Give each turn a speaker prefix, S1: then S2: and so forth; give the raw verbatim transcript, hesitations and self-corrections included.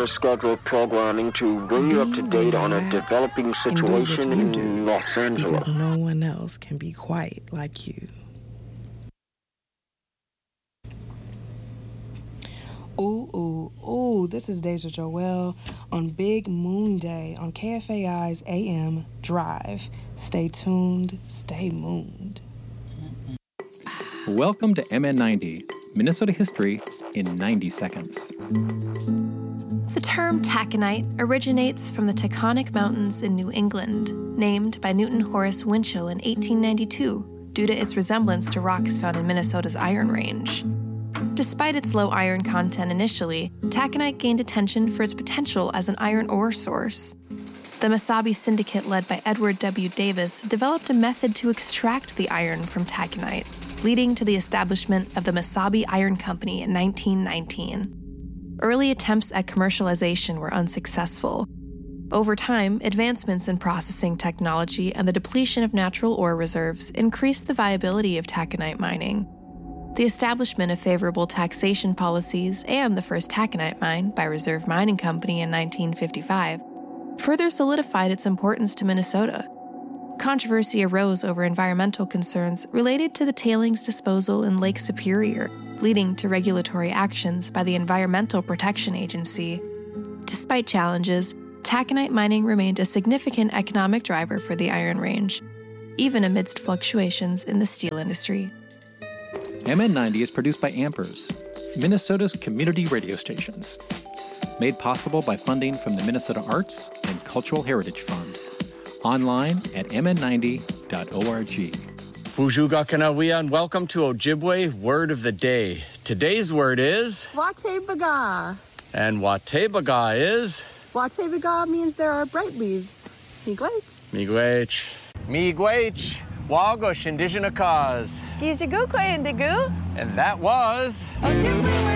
S1: their scheduled programming to bring you up to date on a developing situation in Los Angeles.
S2: Because no one else can be quite like you. Ooh, ooh, ooh, this is Deja Joelle on Big Moon Day on K F A I's A M Drive. Stay tuned, stay mooned.
S3: Welcome to M N ninety, Minnesota history in ninety seconds.
S4: The term taconite originates from the Taconic Mountains in New England, named by Newton Horace Winchell in eighteen ninety-two due to its resemblance to rocks found in Minnesota's Iron Range. Despite its low iron content initially, taconite gained attention for its potential as an iron ore source. The Mesabi Syndicate led by Edward W. Davis developed a method to extract the iron from taconite, leading to the establishment of the Mesabi Iron Company in nineteen nineteen. Early attempts at commercialization were unsuccessful. Over time, advancements in processing technology and the depletion of natural ore reserves increased the viability of taconite mining. The establishment of favorable taxation policies and the first taconite mine by Reserve Mining Company in nineteen fifty-five further solidified its importance to Minnesota. Controversy arose over environmental concerns related to the tailings disposal in Lake Superior, leading to regulatory actions by the Environmental Protection Agency. Despite challenges, taconite mining remained a significant economic driver for the Iron Range, even amidst fluctuations in the steel industry.
S3: M N ninety is produced by Ampers, Minnesota's community radio stations. Made possible by funding from the Minnesota Arts and Cultural Heritage Fund. Online at m n ninety dot org.
S5: Fujuga Kanawea, and welcome to Ojibwe Word of the Day. Today's word is...
S6: Watebaga.
S5: And Watebaga is...
S6: Watebaga means there are bright leaves. Miigwech.
S5: Miigwech. Miigwech. Wagosh Indigenous Cause.
S6: Gijigukwe Indigu.
S5: And that was...
S6: Ojibwe